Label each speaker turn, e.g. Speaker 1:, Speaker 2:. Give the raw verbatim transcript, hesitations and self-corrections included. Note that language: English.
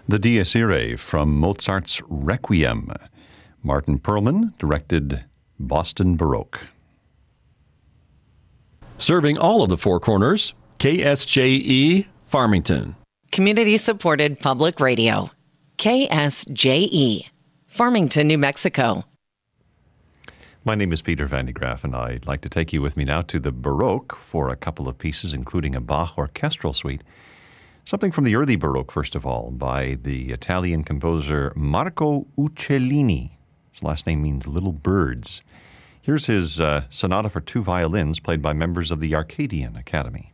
Speaker 1: The Dies Irae from Mozart's Requiem. Martin Perlman directed Boston Baroque.
Speaker 2: Serving all of the Four Corners, K S J E, Farmington.
Speaker 3: Community-supported public radio. K S J E, Farmington, New Mexico.
Speaker 1: My name is Peter Van de Graaff, and I'd like to take you with me now to the Baroque for a couple of pieces, including a Bach orchestral suite. Something from the early Baroque, first of all, by the Italian composer Marco Uccellini. His last name means little birds. Here's his uh, sonata for two violins, played by members of the Arcadian Academy.